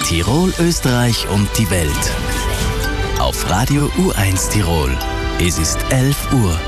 Tirol, Österreich und die Welt. Auf Radio U1 Tirol. Es ist 11 Uhr.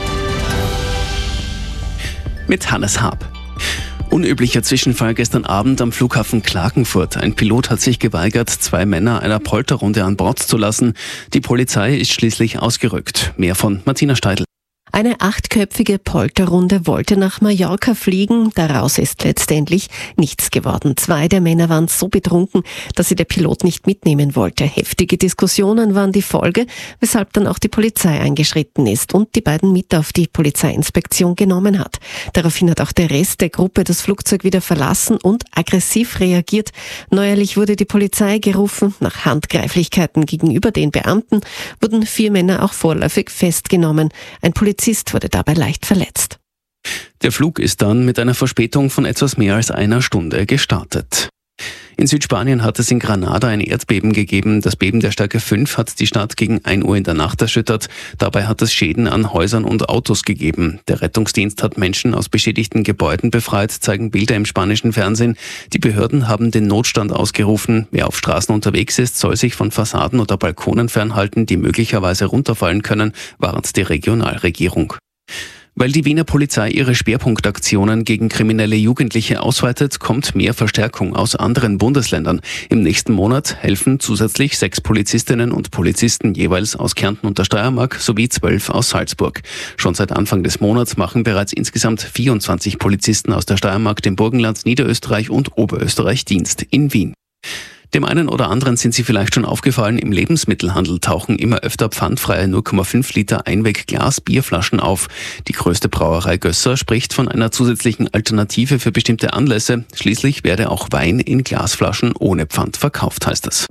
Mit Hannes Haab. Unüblicher Zwischenfall gestern Abend am Flughafen Klagenfurt. Ein Pilot hat sich geweigert, 2 Männer einer Polterrunde an Bord zu lassen. Die Polizei ist schließlich ausgerückt. Mehr von Martina Steidl. Eine 8-köpfige Polterrunde wollte nach Mallorca fliegen. Daraus ist letztendlich nichts geworden. 2 der Männer waren so betrunken, dass sie der Pilot nicht mitnehmen wollte. Heftige Diskussionen waren die Folge, weshalb dann auch die Polizei eingeschritten ist und die beiden mit auf die Polizeiinspektion genommen hat. Daraufhin hat auch der Rest der Gruppe das Flugzeug wieder verlassen und aggressiv reagiert. Neuerlich wurde die Polizei gerufen. Nach Handgreiflichkeiten gegenüber den Beamten wurden 4 Männer auch vorläufig festgenommen. Ein Polizist wurde dabei leicht verletzt. Der Flug ist dann mit einer Verspätung von etwas mehr als einer Stunde gestartet. In Südspanien hat es in Granada ein Erdbeben gegeben. Das Beben der Stärke 5 hat die Stadt gegen 1 Uhr in der Nacht erschüttert. Dabei hat es Schäden an Häusern und Autos gegeben. Der Rettungsdienst hat Menschen aus beschädigten Gebäuden befreit, zeigen Bilder im spanischen Fernsehen. Die Behörden haben den Notstand ausgerufen. Wer auf Straßen unterwegs ist, soll sich von Fassaden oder Balkonen fernhalten, die möglicherweise runterfallen können, warnt die Regionalregierung. Weil die Wiener Polizei ihre Schwerpunktaktionen gegen kriminelle Jugendliche ausweitet, kommt mehr Verstärkung aus anderen Bundesländern. Im nächsten Monat helfen zusätzlich 6 Polizistinnen und Polizisten jeweils aus Kärnten und der Steiermark sowie 12 aus Salzburg. Schon seit Anfang des Monats machen bereits insgesamt 24 Polizisten aus der Steiermark, dem Burgenland, Niederösterreich und Oberösterreich Dienst in Wien. Dem einen oder anderen sind Sie vielleicht schon aufgefallen, im Lebensmittelhandel tauchen immer öfter pfandfreie 0,5 Liter Einweg-Glas-Bierflaschen auf. Die größte Brauerei Gösser spricht von einer zusätzlichen Alternative für bestimmte Anlässe. Schließlich werde auch Wein in Glasflaschen ohne Pfand verkauft, heißt es.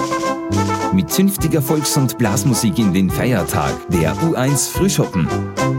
Mit zünftiger Volks- und Blasmusik in den Feiertag, der U1 Frühschoppen.